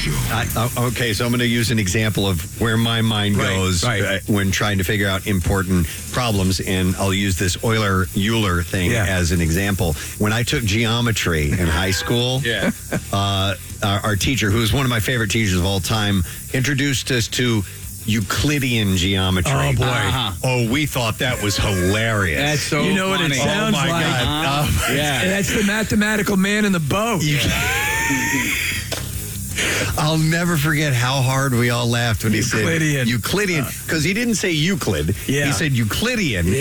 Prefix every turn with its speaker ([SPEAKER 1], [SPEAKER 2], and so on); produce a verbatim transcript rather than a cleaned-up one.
[SPEAKER 1] Show.
[SPEAKER 2] I, uh, okay, so I'm going to use an example of where my mind
[SPEAKER 3] Right,
[SPEAKER 2] goes
[SPEAKER 3] right.
[SPEAKER 2] Uh, when trying to figure out important problems, and I'll use this Euler-Euler thing
[SPEAKER 3] Yeah.
[SPEAKER 2] as an example. When I took geometry in high school,
[SPEAKER 3] Yeah.
[SPEAKER 2] uh, our, our teacher, who was one of my favorite teachers of all time, introduced us to Euclidean geometry.
[SPEAKER 3] Oh, boy.
[SPEAKER 4] Uh-huh.
[SPEAKER 2] Oh, we thought that was hilarious.
[SPEAKER 4] That's so
[SPEAKER 3] You know what it
[SPEAKER 4] funny.
[SPEAKER 3] sounds
[SPEAKER 2] oh my
[SPEAKER 3] like?
[SPEAKER 2] God.
[SPEAKER 4] Uh-huh.
[SPEAKER 2] Oh,
[SPEAKER 4] Yeah.
[SPEAKER 3] That's the mathematical man in the boat.
[SPEAKER 2] You I'll never forget how hard we all laughed when he
[SPEAKER 3] Euclidean.
[SPEAKER 2] said Euclidean, because he didn't say Euclid.
[SPEAKER 3] Yeah.
[SPEAKER 2] He said Euclidean.